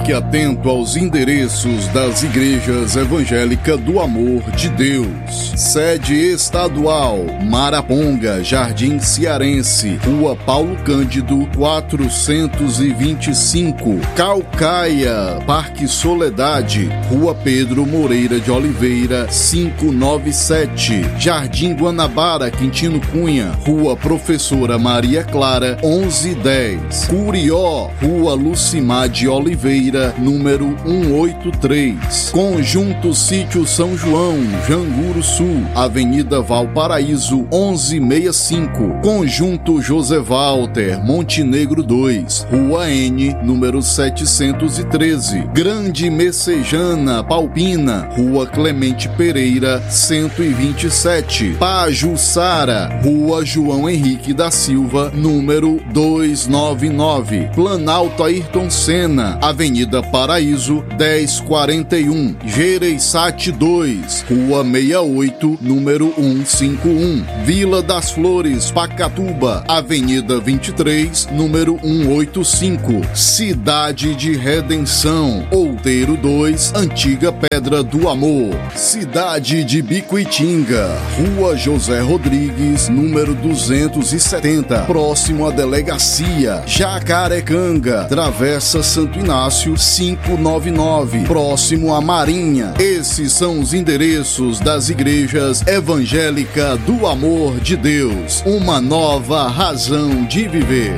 Fique atento aos endereços das igrejas evangélicas do Amor de Deus. Sede estadual, Maraponga, Jardim Cearense, Rua Paulo Cândido, 425. Calcaia, Parque Soledade, Rua Pedro Moreira de Oliveira, 597. Jardim Guanabara, Quintino Cunha, Rua Professora Maria Clara, 1110. Curió, Rua Lucimar de Oliveira, número 183. Conjunto Sítio São João, Janguru Sul, Avenida Valparaíso, 1165. Conjunto José Walter, Montenegro 2, Rua N, número 713. Grande Messejana, Palpina, Rua Clemente Pereira, 127. Pajuçara, Rua João Henrique da Silva, número 299. Planalto Ayrton Senna, Avenida Paraíso, 1041. Gereissati 2, Rua 68, número 151. Vila das Flores, Pacatuba, Avenida 23, número 185. Cidade de Redenção, Outeiro 2, Antiga Pedra do Amor. Cidade de Bicuitinga, Rua José Rodrigues, número 270, próximo à delegacia. Jacarecanga, Travessa Santo Inácio, 599, próximo à Marinha. Esses são os endereços das igrejas evangélicas do Amor de Deus. Uma nova razão de viver.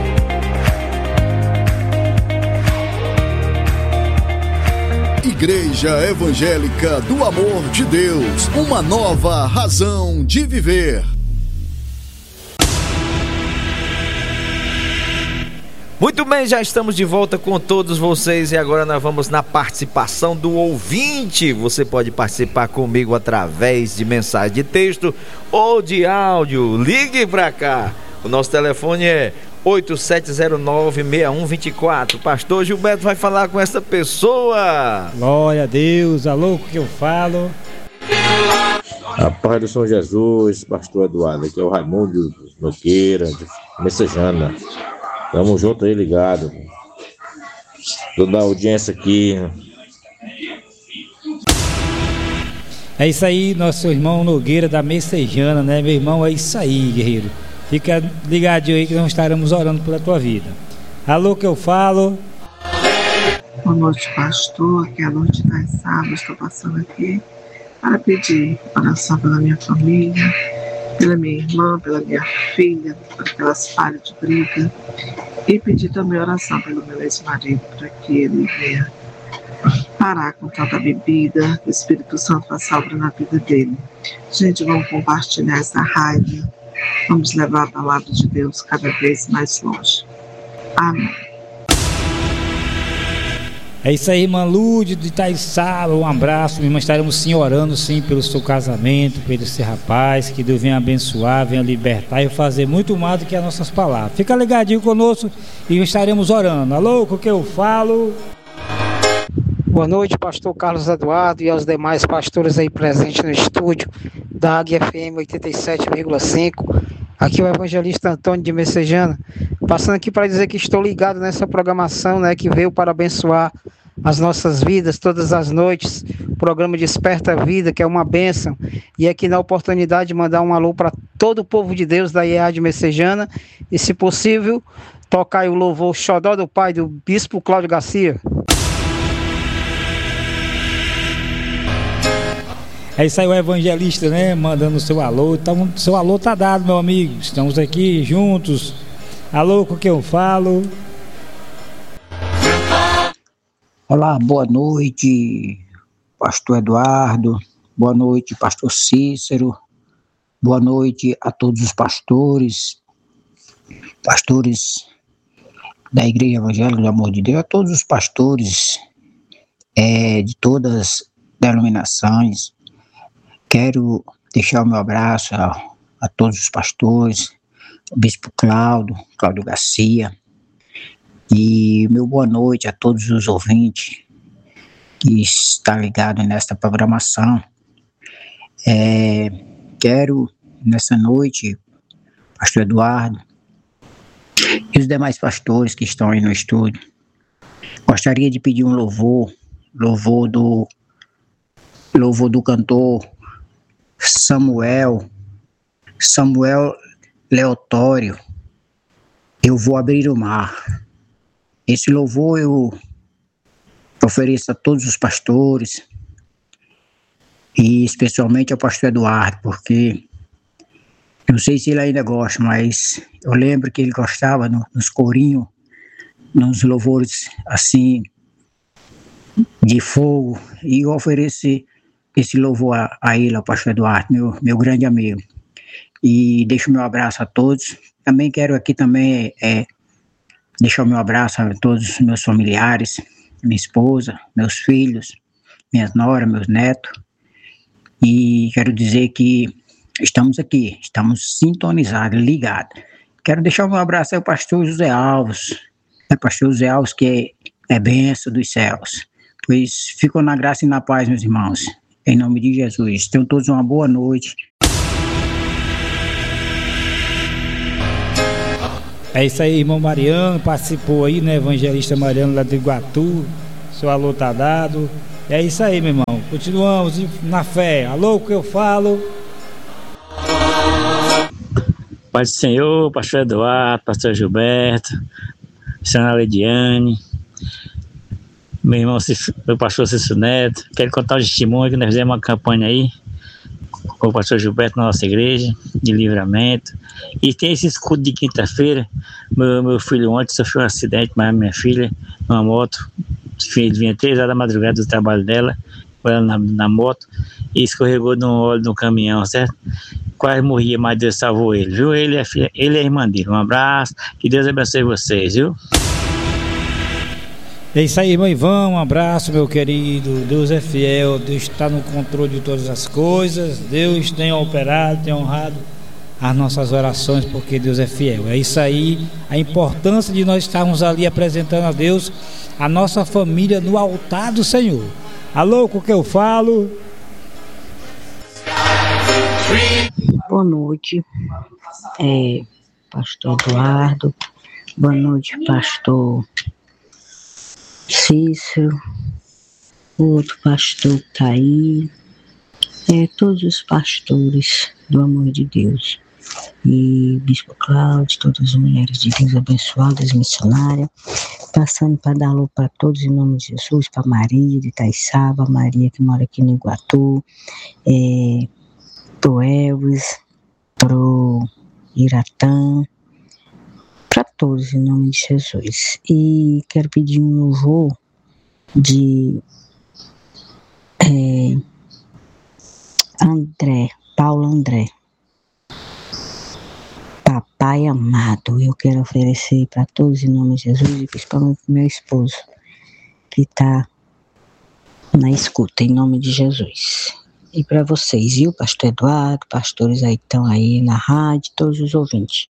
Igreja Evangélica do Amor de Deus, uma nova razão de viver. Muito bem, já estamos de volta com todos vocês e agora nós vamos na participação do ouvinte. Você pode participar comigo através de mensagem de texto ou de áudio. Ligue pra cá. O nosso telefone é 8709-6124. Pastor Gilberto vai falar com essa pessoa. Glória a Deus. Alô, o que eu falo? A paz do São Jesus, pastor Eduardo. Aqui é o Raimundo Nogueira, de Messejana. Tamo junto aí, ligado. Toda a audiência aqui. É isso aí, nosso irmão Nogueira da Messejana, né, meu irmão? É isso aí, guerreiro. Fica ligadinho aí que nós estaremos orando pela tua vida. Alô, que eu falo? Boa noite, pastor. Aqui é a Lourdes das Sábias. Estou passando aqui para pedir oração pela minha família, pela minha irmã, pela minha filha, pelas falhas de briga, e pedir também oração pelo meu ex-marido, para que ele venha parar com tanta bebida, o Espírito Santo faça obra na vida dele. Gente, vamos compartilhar essa raiva, vamos levar a palavra de Deus cada vez mais longe. Amém. É isso aí, irmã Lúdia de Itaiçaba, um abraço, minha irmã. Estaremos sim orando sim pelo seu casamento, pelo seu rapaz, que Deus venha abençoar, venha libertar e fazer muito mais do que as nossas palavras. Fica ligadinho conosco e estaremos orando. Alô, o que eu falo? Boa noite, pastor Carlos Eduardo e aos demais pastores aí presentes no estúdio da Águia FM 87,5. Aqui é o evangelista Antônio de Messejana, passando aqui para dizer que estou ligado nessa programação, né, que veio para abençoar as nossas vidas todas as noites, o programa Desperta a Vida, que é uma bênção, e aqui na oportunidade de mandar um alô para todo o povo de Deus da IEA de Messejana, e se possível, tocar aí o louvor Xodó do Pai, do Bispo Cláudio Garcia. É isso aí, o evangelista, né, mandando o seu alô. Então, seu alô tá dado, meu amigo. Estamos aqui juntos. Alô, o que eu falo? Olá, boa noite, pastor Eduardo. Boa noite, pastor Cícero. Boa noite a todos os pastores da Igreja Evangélica do Amor de Deus, a todos os pastores de todas as denominações. Quero deixar o meu abraço a todos os pastores, o bispo Cláudio Garcia, e meu boa noite a todos os ouvintes que estão ligados nesta programação. Quero, nessa noite, pastor Eduardo e os demais pastores que estão aí no estúdio, Gostaria de pedir um louvor do cantor Samuel Leotório. Eu vou abrir o mar. Esse louvor eu ofereço a todos os pastores e especialmente ao pastor Eduardo, porque não sei se ele ainda gosta, mas eu lembro que ele gostava nos corinhos, nos louvores assim de fogo, e eu ofereço esse louvor a ele, ao pastor Eduardo, meu grande amigo. E deixo o meu abraço a todos. Também quero aqui também deixar o meu abraço a todos os meus familiares, minha esposa, meus filhos, minhas noras, meus netos. E quero dizer que estamos aqui, estamos sintonizados, ligados. Quero deixar o meu abraço ao pastor José Alves, pastor José Alves, que é bênção dos céus. Pois ficam na graça e na paz, meus irmãos. Em nome de Jesus. Tenham todos uma boa noite. É isso aí, irmão Mariano, participou aí, né, evangelista Mariano lá do Iguatu, seu alô tá dado. É isso aí, meu irmão, continuamos na fé. Alô, o que eu falo? Paz do Senhor, pastor Eduardo, pastor Gilberto, senhora Lediane, meu irmão, meu pastor Cício Neto. Quero contar um testemunho que nós fizemos uma campanha aí com o pastor Gilberto na nossa igreja de livramento. E tem esse escudo de quinta-feira. Meu filho ontem sofreu um acidente, mas minha filha, numa moto, ele vinha 3 horas da madrugada do trabalho dela, com ela na moto, e escorregou no óleo do caminhão, certo? Quase morria, mas Deus salvou ele, viu? Ele é a irmã dele. Um abraço, que Deus abençoe vocês, viu? É isso aí, irmão Ivan, um abraço, meu querido. Deus é fiel, Deus está no controle de todas as coisas. Deus tem operado, tem honrado as nossas orações, porque Deus é fiel. É isso aí, a importância de nós estarmos ali apresentando a Deus a nossa família no altar do Senhor. Alô, com o que eu falo? Boa noite, pastor Eduardo. Boa noite, pastor Cícero, o outro pastor que está aí, todos os pastores do amor de Deus, e Bispo Cláudio, todas as mulheres de Deus abençoadas, missionárias, passando para dar alô para todos em nome de Jesus, para Maria de Itaiçaba, Maria que mora aqui no Iguatu, pro Elvis, pro Iratã, para todos em nome de Jesus. E quero pedir um louvor de Paulo André, Papai amado. Eu quero oferecer para todos em nome de Jesus, e principalmente pro meu esposo que está na escuta, em nome de Jesus. E para vocês, viu, pastor Eduardo, pastores aí que estão aí na rádio, todos os ouvintes.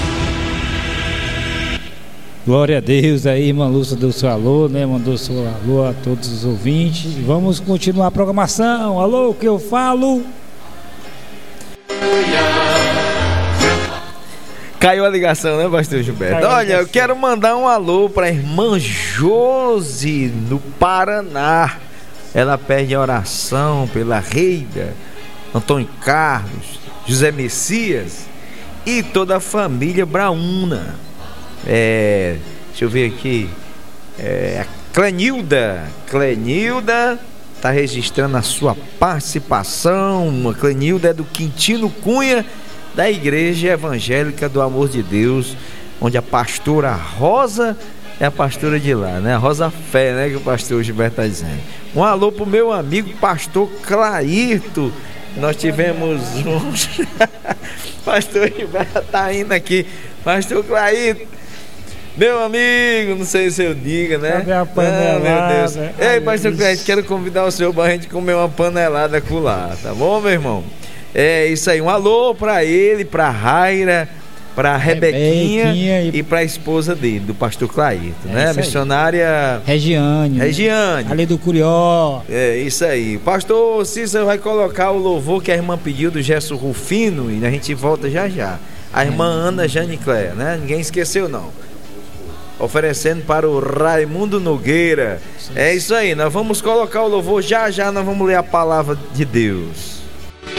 Glória a Deus, aí, irmã Lúcia deu seu alô, né? Mandou seu alô a todos os ouvintes. Vamos continuar a programação. Alô, o que eu falo? Caiu a ligação, né, pastor Gilberto? Olha, eu quero mandar um alô para a irmã Josi, no Paraná. Ela pede a oração pela Reida, Antônio Carlos, José Messias e toda a família Brauna. Deixa eu ver aqui. A Clenilda está registrando a sua participação. A Clenilda é do Quintino Cunha, da Igreja Evangélica do Amor de Deus, onde a pastora Rosa é a pastora de lá, né? A Rosa Fé, né? Que o pastor Gilberto está dizendo. Um alô pro meu amigo pastor Clairto. Nós tivemos pastor Gilberto tá indo aqui. Pastor Clairto, meu amigo, não sei se eu diga, né? Cadê a panelada? Meu Deus. Ei, pastor Clairto, quero convidar o senhor pra gente comer uma panelada com lá, tá bom, meu irmão? É isso aí, um alô pra ele, pra Raira, pra Rebequinha e pra esposa dele, do pastor Clairto, né? A missionária Regiane, ali do Curió. É isso aí. Pastor Cícero vai colocar o louvor que a irmã pediu do Gerson Rufino e a gente volta já já. A irmã Ana Jane Cléia, né? Ninguém esqueceu, não. oferecendo para o Raimundo Nogueira. É isso aí, nós vamos colocar o louvor já, nós vamos ler a palavra de Deus.